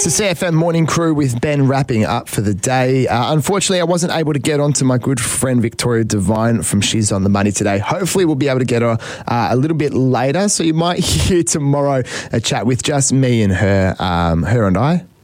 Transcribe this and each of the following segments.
It's the CFM Morning Crew with Ben wrapping up for the day. Unfortunately, I wasn't able to get on to my good friend Victoria Devine from She's on the Money today. Hopefully, we'll be able to get her a little bit later. So you might hear tomorrow a chat with just me and her and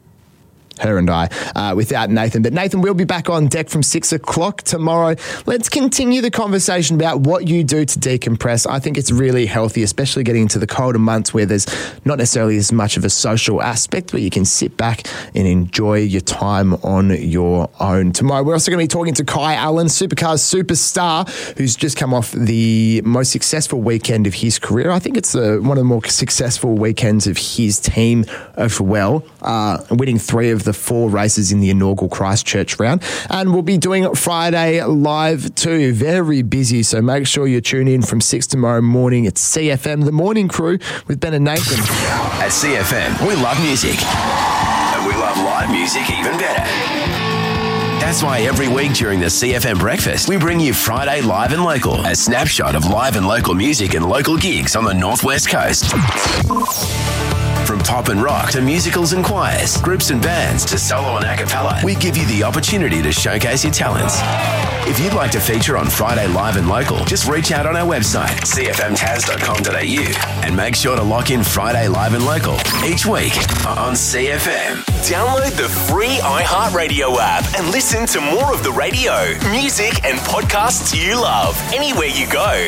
I, without Nathan. But Nathan will be back on deck from 6 o'clock tomorrow. Let's continue the conversation about what you do to decompress. I think it's really healthy, especially getting into the colder months where there's not necessarily as much of a social aspect, where you can sit back and enjoy your time on your own. Tomorrow, we're also going to be talking to Kai Allen, Supercars superstar, who's just come off the most successful weekend of his career. I think it's one of the more successful weekends of his team as well, winning 3 of the 4 races in the inaugural Christchurch round. And we'll be doing Friday live too. Very busy, so make sure you tune in from 6 tomorrow morning. It's CFM, the Morning Crew with Ben and Nathan. At CFM, we love music. And we love live music even better. That's why every week during the CFM Breakfast, we bring you Friday Live and Local, a snapshot of live and local music and local gigs on the Northwest Coast. From pop and rock to musicals and choirs, groups and bands to solo and a cappella, we give you the opportunity to showcase your talents. If you'd like to feature on Friday Live and Local, just reach out on our website, cfmtas.com.au, and make sure to lock in Friday Live and Local each week on CFM. Download the free iHeartRadio app and listen to more of the radio, music, and podcasts you love anywhere you go.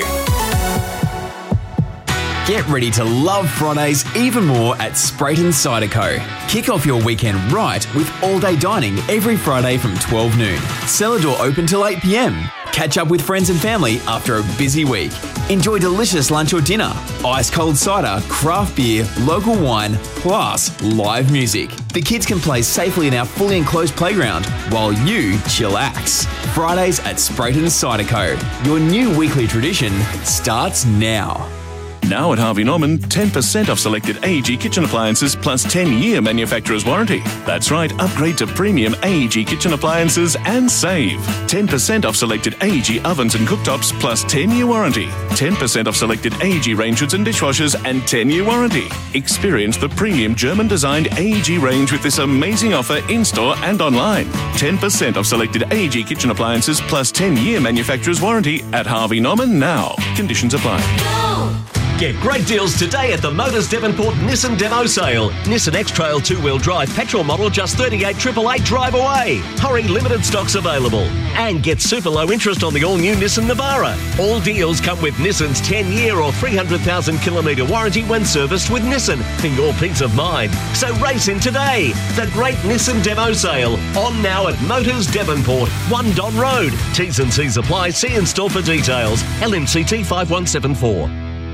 Get ready to love Fridays even more at Sprayton Cider Co. Kick off your weekend right with all-day dining every Friday from 12 noon. Cellar door open till 8 p.m. Catch up with friends and family after a busy week. Enjoy delicious lunch or dinner, ice-cold cider, craft beer, local wine, plus live music. The kids can play safely in our fully enclosed playground while you chillax. Fridays at Sprayton Cider Co. Your new weekly tradition starts now. Now at Harvey Norman, 10% off selected AEG kitchen appliances plus 10-year manufacturer's warranty. That's right, upgrade to premium AEG kitchen appliances and save. 10% off selected AEG ovens and cooktops plus 10-year warranty. 10% off selected AEG range hoods and dishwashers and 10-year warranty. Experience the premium German-designed AEG range with this amazing offer in-store and online. 10% off selected AEG kitchen appliances plus 10-year manufacturer's warranty at Harvey Norman now. Conditions apply. Get great deals today at the Motors Devonport Nissan Demo Sale. Nissan X-Trail 2-wheel drive petrol model just $38,888 drive away. Hurry, limited stocks available. And get super low interest on the all-new Nissan Navara. All deals come with Nissan's 10-year or 300,000 kilometre warranty when serviced with Nissan for your peace of mind. So race in today. The great Nissan Demo Sale. On now at Motors Devonport, 1 Don Road. T's and C's apply. See in store for details. LMCT 5174.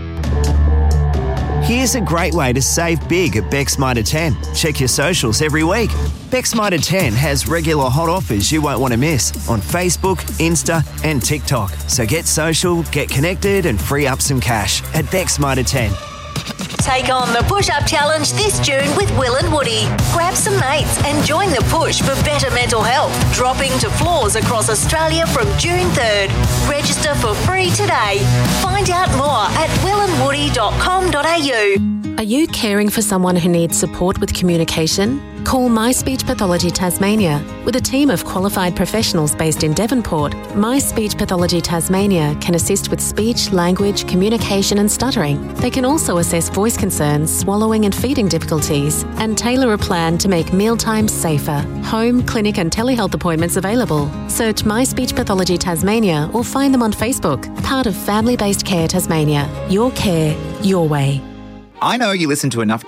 Here's a great way to save big at Beck's Mitre 10. Check your socials every week. Beck's Mitre 10 has regular hot offers you won't want to miss on Facebook, Insta and TikTok. So get social, get connected and free up some cash at Beck's Mitre 10. Take on the Push-Up Challenge this June with Will and Woody. Grab some mates and join the push for better mental health. Dropping to floors across Australia from June 3rd. Register for free today. Find out more at willandwoody.com.au. Are you caring for someone who needs support with communication? Call My Speech Pathology Tasmania. With a team of qualified professionals based in Devonport, My Speech Pathology Tasmania can assist with speech, language, communication and stuttering. They can also assess voice concerns, swallowing and feeding difficulties, and tailor a plan to make mealtimes safer. Home, clinic and telehealth appointments available. Search My Speech Pathology Tasmania or find them on Facebook. Part of Family Based Care Tasmania. Your care, your way. I know you listen to enough